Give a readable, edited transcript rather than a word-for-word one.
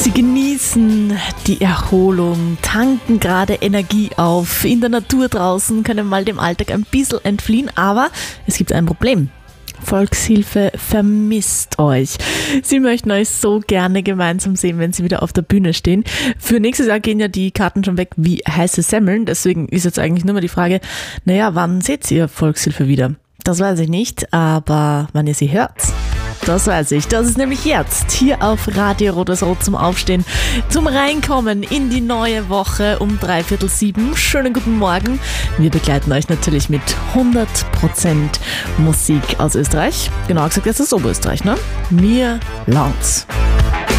Sie genießen die Erholung, tanken gerade Energie auf. In der Natur draußen können mal dem Alltag ein bisschen entfliehen, aber es gibt ein Problem. Volkshilfe vermisst euch. Sie möchten euch so gerne gemeinsam sehen, wenn sie wieder auf der Bühne stehen. Für nächstes Jahr gehen ja die Karten schon weg wie heiße Semmeln. Deswegen ist jetzt eigentlich nur mal die Frage, wann seht ihr Volkshilfe wieder? Das weiß ich nicht, aber wann ihr sie hört, das weiß ich. Das ist nämlich jetzt hier auf Radio Rot-Weiß-Rot zum Aufstehen, zum Reinkommen in die neue Woche um 6:45. Schönen guten Morgen. Wir begleiten euch natürlich mit 100% Musik aus Österreich. Genauer gesagt, das ist Oberösterreich, ne? Mir langt's.